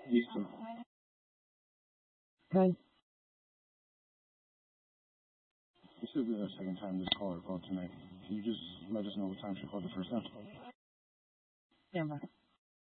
Listo. Okay. This will be the second time this caller called tonight. Can you just let us know what time she called the first time? Camera.